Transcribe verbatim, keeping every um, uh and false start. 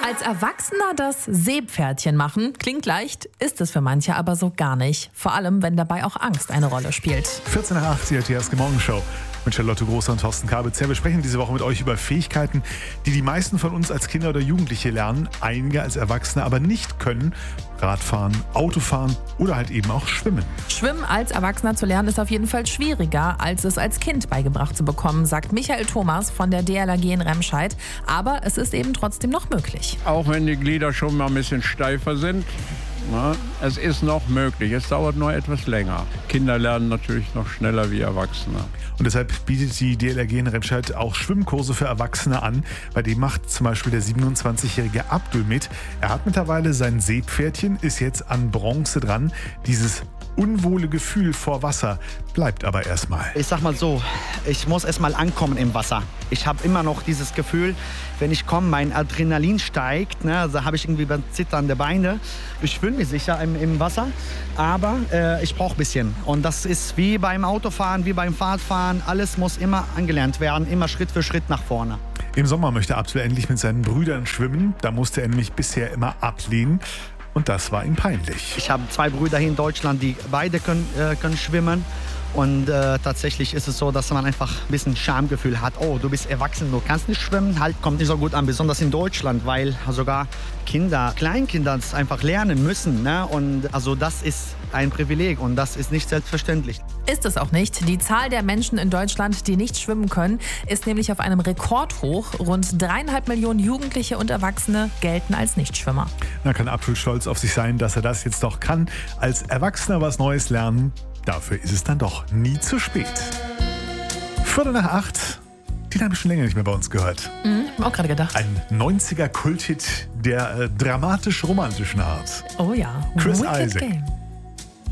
Als Erwachsener das Seepferdchen machen, klingt leicht, ist es für manche aber so gar nicht. Vor allem, wenn dabei auch Angst eine Rolle spielt. vierzehn nach acht, die R T L Morgenshow mit Charlotte Großer und Thorsten Kabitz. Wir sprechen diese Woche mit euch über Fähigkeiten, die die meisten von uns als Kinder oder Jugendliche lernen, einige als Erwachsene aber nicht können. Radfahren, Autofahren oder halt eben auch Schwimmen. Schwimmen als Erwachsener zu lernen ist auf jeden Fall schwieriger, als es als Kind beigebracht zu bekommen, sagt Michael Thomas von der D L R G in Remscheid. Aber es ist eben trotzdem noch möglich. Auch wenn die Glieder schon mal ein bisschen steifer sind. Na, es ist noch möglich, es dauert nur etwas länger. Kinder lernen natürlich noch schneller wie Erwachsene. Und deshalb bietet die D L R G in Remscheid auch Schwimmkurse für Erwachsene an. Bei dem macht zum Beispiel der siebenundzwanzigjährige Abdul mit. Er hat mittlerweile sein Seepferdchen, ist jetzt an Bronze dran. Dieses unwohle Gefühl vor Wasser bleibt aber erstmal. Ich sag mal so, ich muss erstmal ankommen im Wasser. Ich habe immer noch dieses Gefühl, wenn ich komme, mein Adrenalin steigt, ne, also habe ich irgendwie zitternde Beine. Ich fühle mich sicher im, im Wasser, aber äh, ich brauche ein bisschen. Und das ist wie beim Autofahren, wie beim Fahrradfahren. Alles muss immer angelernt werden, immer Schritt für Schritt nach vorne. Im Sommer möchte Abdul endlich mit seinen Brüdern schwimmen. Da musste er nämlich bisher immer ablehnen. Und das war ihm peinlich. Ich habe zwei Brüder hier in Deutschland, die beide können, äh, können schwimmen. Und äh, tatsächlich ist es so, dass man einfach ein bisschen Schamgefühl hat. Oh, du bist erwachsen, du kannst nicht schwimmen. Halt, kommt nicht so gut an, besonders in Deutschland, weil sogar Kinder, Kleinkinder das einfach lernen müssen. Ne? Und also das ist ein Privileg und das ist nicht selbstverständlich. Ist es auch nicht. Die Zahl der Menschen in Deutschland, die nicht schwimmen können, ist nämlich auf einem Rekordhoch. Rund dreieinhalb Millionen Jugendliche und Erwachsene gelten als Nichtschwimmer. Da kann Abdul stolz auf sich sein, dass er das jetzt doch kann. Als Erwachsener was Neues lernen. Dafür ist es dann doch nie zu spät. Viertel nach acht, den habe ich schon länger nicht mehr bei uns gehört. Mhm, hab auch gerade gedacht. Ein neunziger Kulthit der äh, dramatisch-romantischen Art. Oh ja, Chris Wicked Isaac. Game.